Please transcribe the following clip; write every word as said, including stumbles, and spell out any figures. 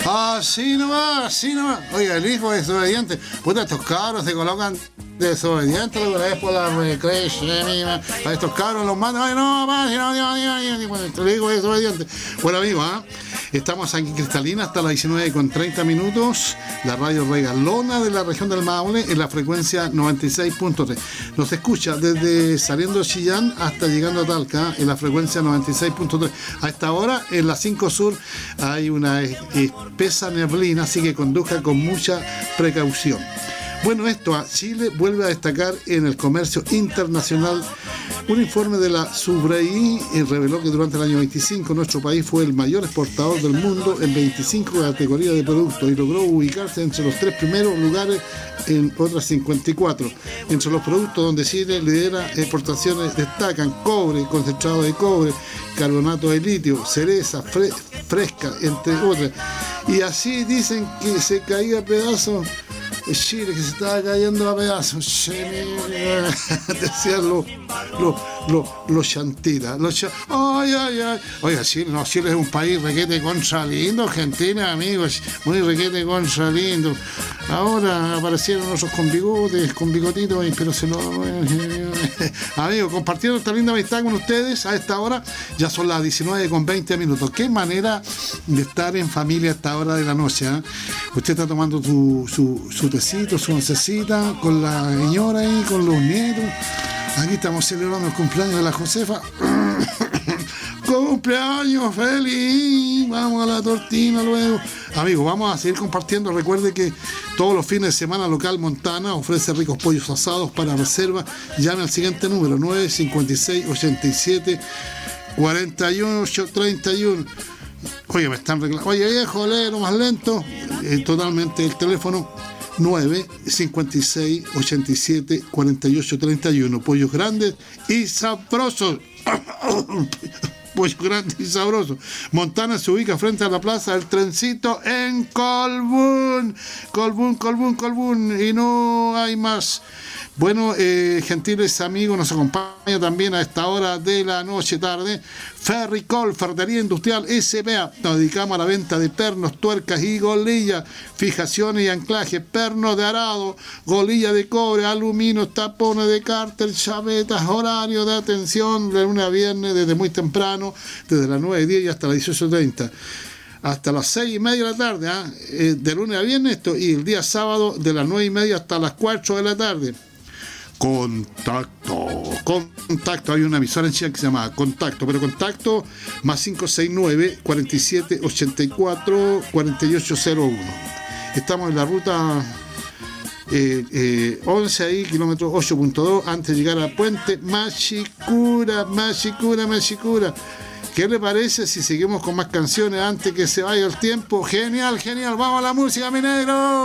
Así nomás, así nomás. Oiga, el hijo es desobediente. Puta, estos cabros se colocan desobedientes, luego la vez por la recreación. A estos cabros los mandan. Ay, no, papá, si no, no, no, no. El hijo es desobediente. Bueno, amigos, ¿ah? Estamos aquí en Cristalina hasta las diecinueve con treinta minutos. La radio regalona de la región del Maule en la frecuencia noventa y seis punto tres. Nos escucha desde saliendo de Chillán hasta llegando a Talca en la frecuencia noventa y seis punto tres. A esta hora en la cinco Sur hay una espesa neblina, así que conduzca con mucha precaución. Bueno, esto a Chile vuelve a destacar en el comercio internacional. Un informe de la Subrei reveló que durante el año veinticinco nuestro país fue el mayor exportador del mundo en veinticinco categorías de productos y logró ubicarse entre los tres primeros lugares en otras cincuenta y cuatro. Entre los productos donde Chile lidera exportaciones destacan cobre, concentrado de cobre, carbonato de litio, cereza fre- fresca, entre otras. Y así dicen que se caía a pedazos Chile, que se estaba cayendo a pedazos. Decían los los los los chantitas. Los ch- ay, ay, ay. Oiga, Chile, no, Chile es un país requete contra lindo, Argentina, amigos, muy requete contra lindo. Ahora aparecieron otros con bigotes, con bigotitos, pero se lo... Amigos, compartiendo esta linda amistad con ustedes a esta hora. Ya son las diecinueve con veinte minutos. Qué manera de estar en familia a esta hora de la noche, ¿eh? Usted está tomando su, su, su tecito, su oncecita, con la señora ahí, con los nietos. Aquí estamos celebrando el cumpleaños de la Josefa. ¡Cumpleaños feliz! Vamos a la tortina luego. Amigos, vamos a seguir compartiendo. Recuerde que todos los fines de semana Local Montana ofrece ricos pollos asados para reserva. Llame al siguiente número: nueve cinco seis, ocho siete, cuatro ocho tres uno. Oye, me están reclamando. Oye, viejo, léelo más lento. Eh, totalmente el teléfono nueve cinco seis, ocho siete, cuatro ocho tres uno. Pollos grandes y sabrosos. Pollo grande y sabroso. Montana se ubica frente a la plaza del Trencito en Colbún. Colbún, Colbún, Colbún. Y no hay más. Bueno, eh, gentiles amigos, nos acompaña también a esta hora de la noche tarde Ferricol, Ferretería Industrial S B A. Nos dedicamos a la venta de pernos, tuercas y golillas, fijaciones y anclajes, pernos de arado, golilla de cobre, aluminio, tapones de cárter, chavetas, horario de atención de lunes a viernes desde muy temprano, desde las nueve y diez y hasta las dieciocho treinta. Hasta las seis y media de la tarde, ¿eh? de lunes a viernes esto, y el día sábado de las nueve y media hasta las cuatro de la tarde. Contacto, contacto, hay una emisora en Chile que se llama Contacto, pero Contacto más cinco seis nueve, cuatro siete ocho cuatro, cuatro ocho cero uno. Estamos en la ruta eh, eh, once ahí, kilómetro ocho punto dos, antes de llegar a Puente Machicura, Machicura, Machicura. ¿Qué le parece si seguimos con más canciones antes que se vaya el tiempo? Genial, genial, vamos a la música, mi negro.